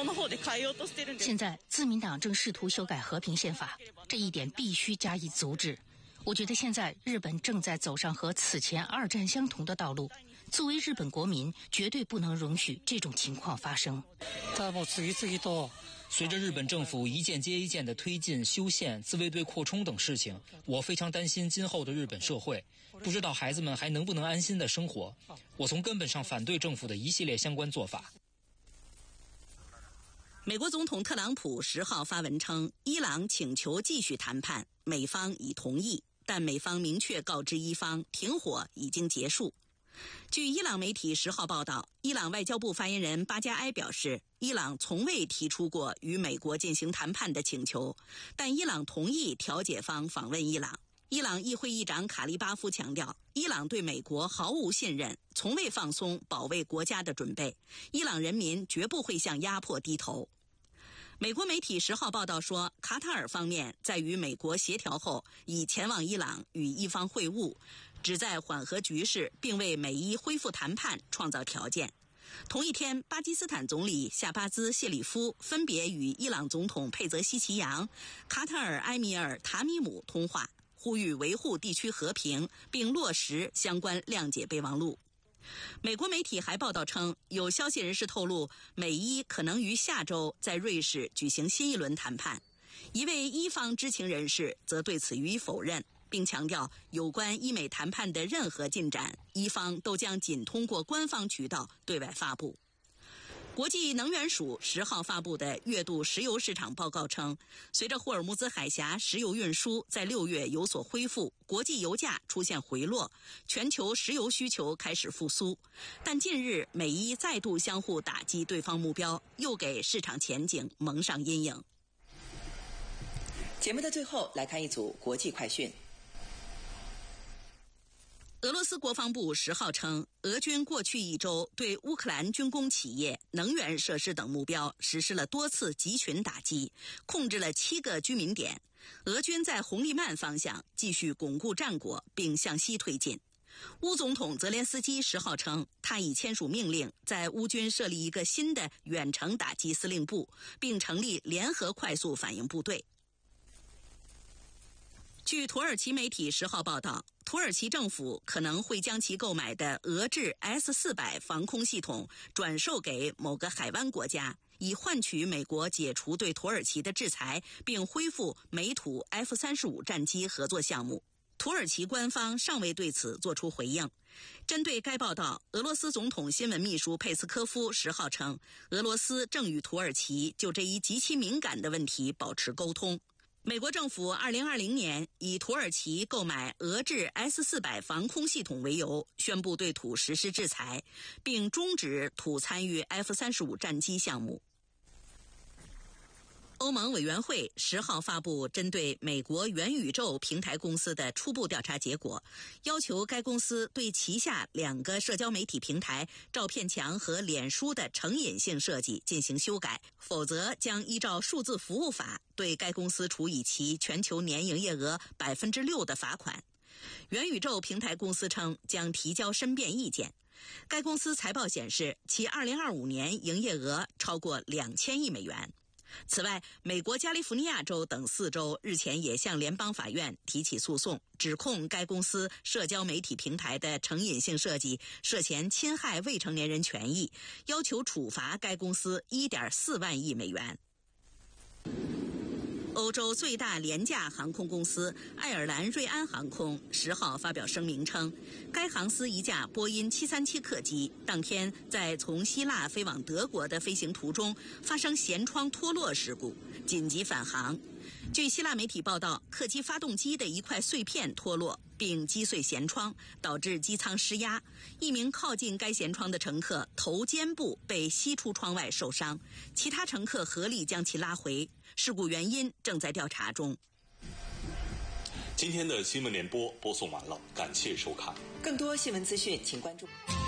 现在自民党正试图修改和平宪法，这一点必须加以阻止。我觉得现在日本正在走上和此前二战相同的道路。作为日本国民，绝对不能容许这种情况发生。 随着日本政府一件接一件地推进修宪、自卫队扩充等事情，我非常担心今后的日本社会，不知道孩子们还能不能安心地生活。我从根本上反对政府的一系列相关做法。 美国总统特朗普10号发文称，伊朗请求继续谈判，美方已同意，但美方明确告知伊方，停火已经结束。据伊朗媒体10号报道，伊朗外交部发言人巴加埃表示，伊朗从未提出过与美国进行谈判的请求，但伊朗同意调解方访问伊朗。伊朗议会议长卡利巴夫强调，伊朗对美国毫无信任，从未放松保卫国家的准备，伊朗人民绝不会向压迫低头。美国媒体10号报道说，卡塔尔方面在与美国协调后，已前往伊朗与伊方会晤，旨在缓和局势并为美伊恢复谈判创造条件。同一天，巴基斯坦总理夏巴兹·谢里夫分别与伊朗总统佩泽希奇扬、卡塔尔埃米尔塔米姆通话，呼吁维护地区和平并落实相关谅解备忘录。美国媒体还报道称，有消息人士透露，美伊可能于下周在瑞士举行新一轮谈判。一位伊方知情人士则对此予以否认，并强调有关伊美谈判的任何进展，伊方都将仅通过官方渠道对外发布。国际能源署10号发布的月度石油市场报告称，随着霍尔木兹海峡石油运输在6月有所恢复，国际油价出现回落，全球石油需求开始复苏。但近日美伊再度相互打击对方目标，又给市场前景蒙上阴影。 节目的最后来看一组国际快讯。 俄罗斯国防部10号称，俄军过去1周对乌克兰军工企业、能源设施等目标实施了多次集群打击，控制了7个居民点。俄军在红利曼方向继续巩固战果，并向西推进。乌总统泽连斯基10号称，他已签署命令，在乌军设立一个新的远程打击司令部，并成立联合快速反应部队。据土耳其媒体10号报道，土耳其政府可能会将其购买的俄制 S-400防空系统转售给某个海湾国家，以换取美国解除对土耳其的制裁，并恢复美土 F-35战机合作项目。土耳其官方尚未对此作出回应。针对该报道，俄罗斯总统新闻秘书佩斯科夫10号称，俄罗斯正与土耳其就这一极其敏感的问题保持沟通。美国政府2020年以土耳其购买俄制 S-400防空系统为由，宣布对土实施制裁，并终止土参与 F-35战机项目。欧盟委员会10号发布针对美国元宇宙平台公司的初步调查结果，要求该公司对旗下2个社交媒体平台照片墙和脸书的成瘾性设计进行修改，否则将依照数字服务法对该公司处以其全球年营业额 6% 的罚款。元宇宙平台公司称将提交申辩意见。该公司财报显示，其2025年营业额超过2000亿美元。此外，美国加利福尼亚州等4州日前也向联邦法院提起诉讼，指控该公司社交媒体平台的成瘾性设计涉嫌侵害未成年人权益，要求处罚该公司1.4万亿美元。欧洲最大廉价航空公司爱尔兰瑞安航空10号发表声明称，该航司一架波音737客机当天在从希腊飞往德国的飞行途中发生舷窗脱落事故，紧急返航。据希腊媒体报道，客机发动机的一块碎片脱落并击碎舷窗，导致机舱失压。一名靠近该舷窗的乘客头肩部被吸出窗外受伤，其他乘客合力将其拉回。事故原因正在调查中。 今天的新闻联播播送完了，感谢收看。 更多新闻资讯，请关注。